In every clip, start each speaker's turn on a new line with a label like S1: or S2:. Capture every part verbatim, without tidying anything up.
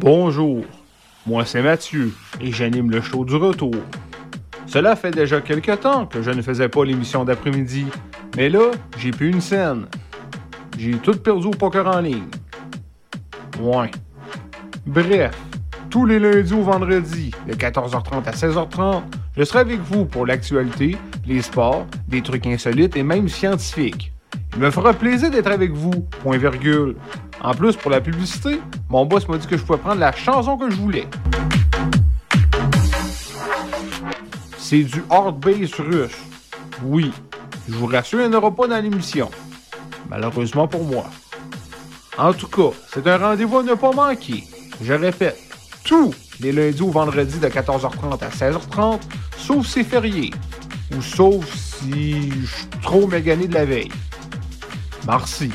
S1: Bonjour, moi c'est Mathieu et j'anime le show du retour. Cela fait déjà quelque temps que je ne faisais pas l'émission d'après-midi, mais là, j'ai plus une scène. J'ai tout perdu au poker en ligne. Ouais. Bref, tous les lundis au vendredi, de quatorze heures trente à seize heures trente, je serai avec vous pour l'actualité, les sports, des trucs insolites et même scientifiques. Il me fera plaisir d'être avec vous, point virgule. En plus, pour la publicité, mon boss m'a dit que je pouvais prendre la chanson que je voulais. C'est du hard bass russe. Oui, je vous rassure, il n'y en aura pas dans l'émission. Malheureusement pour moi. En tout cas, c'est un rendez-vous à ne pas manquer. Je répète, tous les lundis au vendredi de quatorze heures trente à seize heures trente, sauf c'est férié. Ou sauf si je suis trop magané de la veille. Merci.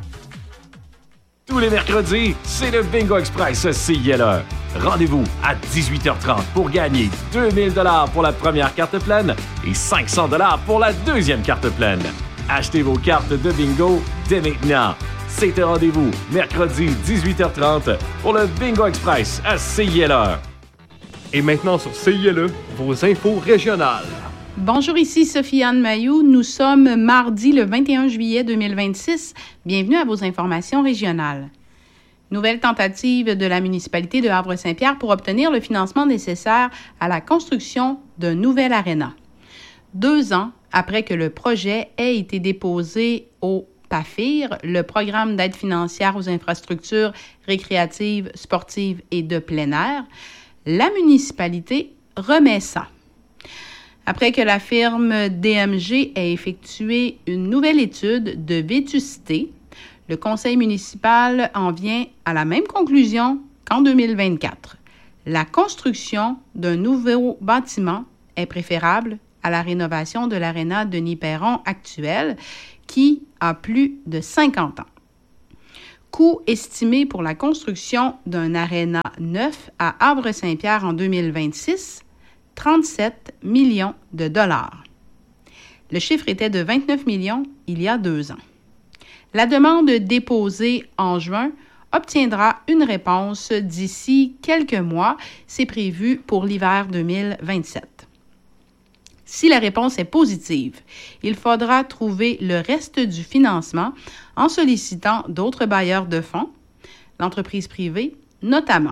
S2: Tous les mercredis, c'est le Bingo Express C I L E. Rendez-vous à dix-huit heures trente pour gagner deux mille dollars pour la première carte pleine et cinq cents dollars pour la deuxième carte pleine. Achetez vos cartes de bingo dès maintenant. C'est un rendez-vous mercredi dix-huit heures trente pour le Bingo Express à C I L E.
S1: Et maintenant sur C I L E, vos infos régionales.
S3: Bonjour, ici Sophie-Anne Mailloux. Nous sommes mardi le vingt et un juillet deux mille vingt-six. Bienvenue à vos informations régionales. Nouvelle tentative de la municipalité de Havre-Saint-Pierre pour obtenir le financement nécessaire à la construction d'un nouvel aréna. Deux ans après que le projet ait été déposé au P A F I R, le programme d'aide financière aux infrastructures récréatives, sportives et de plein air, la municipalité remet ça. Après que la firme D M G ait effectué une nouvelle étude de vétusté, le conseil municipal en vient à la même conclusion qu'en deux mille vingt-quatre. La construction d'un nouveau bâtiment est préférable à la rénovation de l'aréna Denis-Perron actuelle qui a plus de cinquante ans. Coût estimé pour la construction d'un aréna neuf à Havre-Saint-Pierre en deux mille vingt-six, trente-sept millions de dollars. Le chiffre était de vingt-neuf millions il y a deux ans. La demande déposée en juin obtiendra une réponse d'ici quelques mois. C'est prévu pour l'hiver deux mille vingt-sept. Si la réponse est positive, il faudra trouver le reste du financement en sollicitant d'autres bailleurs de fonds, l'entreprise privée notamment.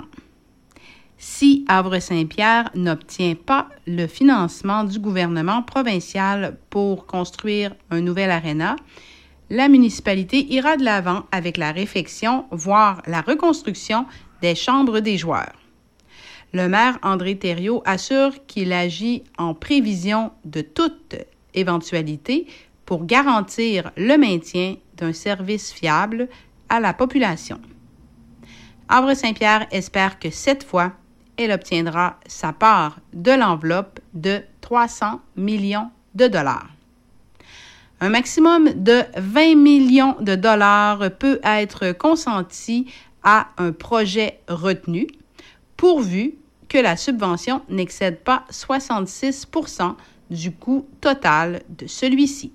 S3: Si Havre-Saint-Pierre n'obtient pas le financement du gouvernement provincial pour construire un nouvel aréna, la municipalité ira de l'avant avec la réfection, voire la reconstruction des chambres des joueurs. Le maire André Thériault assure qu'il agit en prévision de toute éventualité pour garantir le maintien d'un service fiable à la population. Havre-Saint-Pierre espère que cette fois, elle obtiendra sa part de l'enveloppe de trois cents millions de dollars. Un maximum de vingt millions de dollars peut être consenti à un projet retenu, pourvu que la subvention n'excède pas soixante-six pour cent du coût total de celui-ci.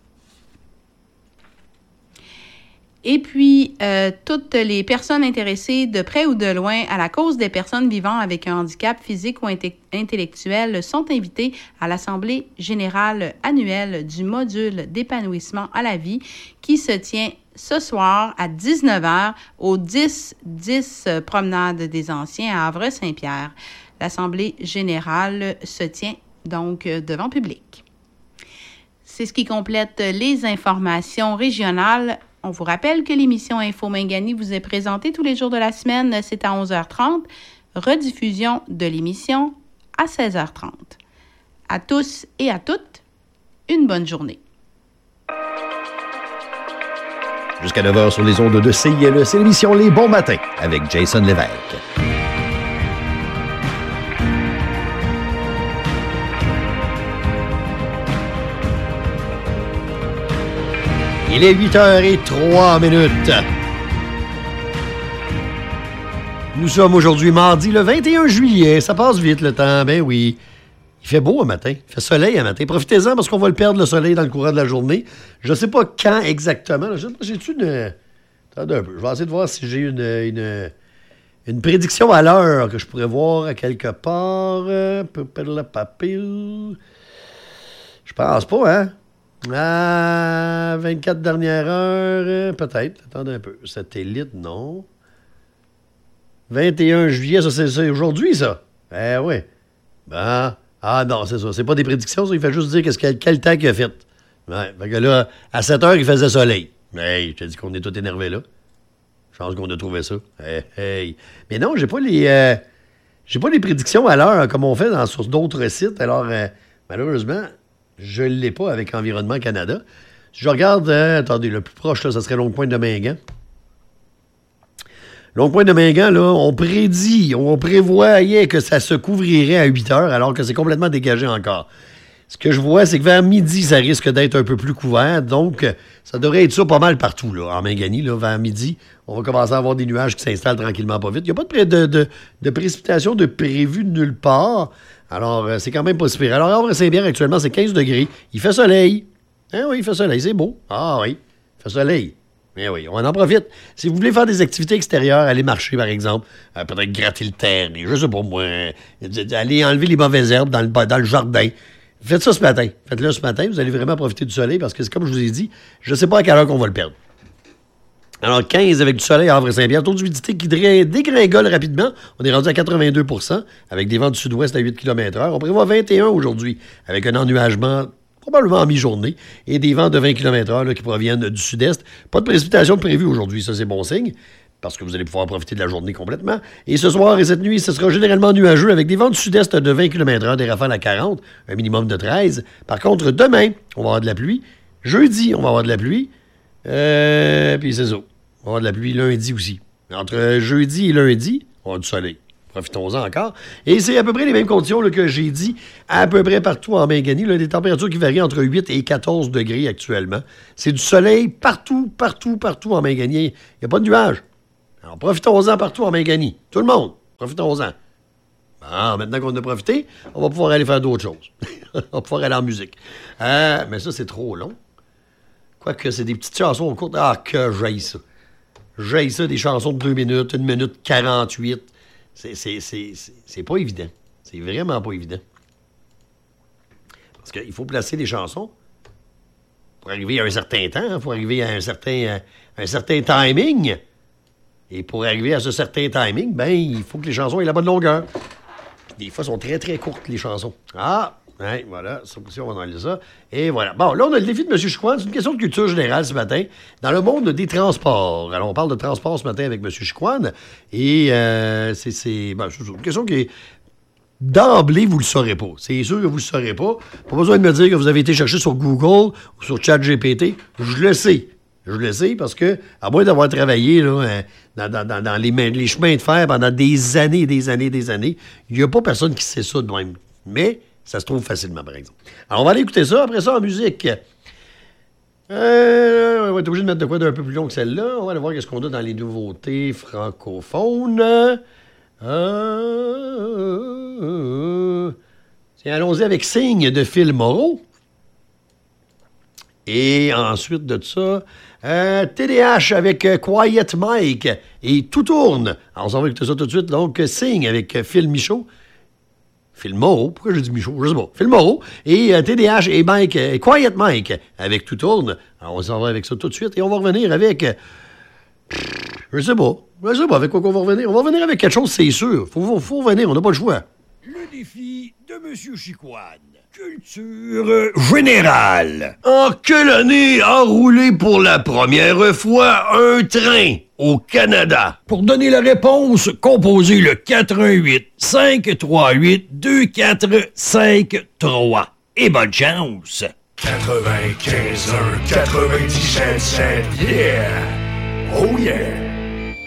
S3: Et puis, euh, toutes les personnes intéressées de près ou de loin à la cause des personnes vivant avec un handicap physique ou inte- intellectuel sont invitées à l'Assemblée générale annuelle du module d'épanouissement à la vie qui se tient ce soir à dix-neuf heures au dix dix Promenade des Anciens à Havre-Saint-Pierre. L'Assemblée générale se tient donc devant public. C'est ce qui complète les informations régionales. On vous rappelle que l'émission Info Mingani vous est présentée tous les jours de la semaine. C'est à onze heures trente. Rediffusion de l'émission à seize heures trente. À tous et à toutes, une bonne journée.
S4: Jusqu'à neuf heures sur les ondes de C I L E, c'est l'émission Les Bons Matins avec Jason Lévesque. Il est huit heures trois minutes. Nous sommes aujourd'hui mardi le vingt et un juillet. Ça passe vite le temps, ben oui. Il fait beau un matin, il fait soleil un matin. Profitez-en parce qu'on va le perdre le soleil dans le courant de la journée. Je ne sais pas quand exactement. Je sais pas, j'ai-tu une... Attendez un peu, je vais essayer de voir si j'ai une, une, Une prédiction à l'heure que je pourrais voir à quelque part. Euh, papil. Je pense pas, hein? Ah, vingt-quatre dernières heures, euh, peut-être. Attendez un peu. Satellite, non. vingt et un juillet, ça, c'est, c'est aujourd'hui, ça? Eh oui. Ben, ah non, c'est ça. C'est pas des prédictions, ça. Il fait juste dire qu'est-ce qu'il, quel temps qu'il a fait. Ouais, fait que là, à sept heures, il faisait soleil. Hey, je te dis qu'on est tous énervés, là. Je pense qu'on a trouvé ça. Hey, hey. Mais non, j'ai pas les... Euh, j'ai pas les prédictions à l'heure, comme on fait dans, sur d'autres sites. Alors, euh, malheureusement... Je ne l'ai pas avec Environnement Canada. Si je regarde, euh, attendez, le plus proche, là, ça serait Longue-Pointe de Mingan. Longue-Pointe de Mingan, là, on prédit, on prévoyait que ça se couvrirait à huit heures, alors que c'est complètement dégagé encore. Ce que je vois, c'est que vers midi, ça risque d'être un peu plus couvert. Donc, ça devrait être ça pas mal partout, là, en Mingani, là, vers midi. On va commencer à avoir des nuages qui s'installent tranquillement pas vite. Il n'y a pas de, pré- de, de, de précipitation de prévu nulle part. Alors, euh, c'est quand même pas si pire. Alors, Havre-Saint-Pierre, actuellement, c'est quinze degrés. Il fait soleil. Hein, oui, il fait soleil. C'est beau. Ah oui, il fait soleil. Mais oui, on en profite. Si vous voulez faire des activités extérieures, aller marcher, par exemple, euh, peut-être gratter le terrain, je sais pas moi, euh, aller enlever les mauvaises herbes dans le, dans le jardin. Faites ça ce matin. Faites-le ce matin. Vous allez vraiment profiter du soleil parce que, c'est comme je vous ai dit, je ne sais pas à quelle heure qu'on va le perdre. Alors, quinze avec du soleil à Havre-Saint-Pierre. Taux d'humidité qui dégringole rapidement. On est rendu à quatre-vingt-deux pour cent avec des vents du sud-ouest à huit kilomètres heure. On prévoit vingt et un aujourd'hui avec un ennuagement probablement en mi-journée et des vents de vingt kilomètres heure là, qui proviennent du sud-est. Pas de précipitation prévue aujourd'hui. Ça, c'est bon signe parce que vous allez pouvoir profiter de la journée complètement. Et ce soir et cette nuit, ce sera généralement nuageux avec des vents du sud-est de vingt kilomètres heure, des rafales à quarante, un minimum de treize. Par contre, demain, on va avoir de la pluie. Jeudi, on va avoir de la pluie. Euh, puis c'est ça. On va avoir de la pluie lundi aussi. Entre jeudi et lundi, on va avoir du soleil. Profitons-en encore. Et c'est à peu près les mêmes conditions là, que j'ai dit à peu près partout en Mingani. Là, des températures qui varient entre huit et quatorze degrés actuellement. C'est du soleil partout, partout, partout en Mingani. Il n'y a pas de nuages. Alors profitons-en partout en Mingani. Tout le monde, profitons-en. Bon, maintenant qu'on a profité, on va pouvoir aller faire d'autres choses. On va pouvoir aller en musique. Euh, mais ça, c'est trop long. Quoique, c'est des petites chansons courtes. Ah, que j'aille ça. J'ai ça, des chansons de deux minutes, une minute quarante-huit. C'est, c'est, c'est, c'est, c'est pas évident. C'est vraiment pas évident. Parce qu'il faut placer des chansons pour arriver à un certain temps, il faut arriver à un certain, un certain timing. Et pour arriver à ce certain timing, ben, il faut que les chansons aient la bonne longueur. Des fois, elles sont très, très courtes, les chansons. Ah! Ouais, voilà, ça aussi, on va enlever ça. Et voilà. Bon, là, on a le défi de M. Chicoine. C'est une question de culture générale ce matin. Dans le monde des transports. Alors, on parle de transport ce matin avec M. Chicoine. Et euh, c'est, c'est, ben, c'est une question qui est... D'emblée, vous ne le saurez pas. C'est sûr que vous ne le saurez pas. Pas besoin de me dire que vous avez été chercher sur Google ou sur ChatGPT. Je le sais. Je le sais parce que, à moins d'avoir travaillé là, dans, dans, dans, dans les, les chemins de fer pendant des années, des années, des années, il n'y a pas personne qui sait ça de même. Mais ça se trouve facilement, par exemple. Alors, on va aller écouter ça. Après ça, en musique. Euh, on va être obligé de mettre de quoi d'un peu plus long que celle-là. On va aller voir ce qu'on a dans les nouveautés francophones. Euh, tiens, allons-y avec Signe de Phil Moreau. Et ensuite de ça, euh, T D H avec euh, Quiet Mike et Tout tourne. Alors, on s'en va écouter ça tout de suite. Donc, Signe avec euh, Phil Michaud. Phil Moreau. Pourquoi j'ai dit Michaud? Je sais pas. Phil Moreau. Et euh, T D H et Mike, euh, Quiet Mike avec Tout tourne. Alors, on s'en va avec ça tout de suite. Et on va revenir avec... Euh, je sais pas. Je sais pas avec quoi qu'on va revenir. On va revenir avec quelque chose, c'est sûr. Faut, faut, faut revenir, on n'a pas le choix.
S5: Le défi de M. Chicoine. Culture générale. En quelle année a roulé pour la première fois un train au Canada? Pour donner la réponse, composez le quatre un huit, cinq trois huit, deux quatre cinq trois. Et bonne chance!
S6: quatre-vingt-quinze un, quatre-vingt-dix-sept sept, yeah! Oh yeah!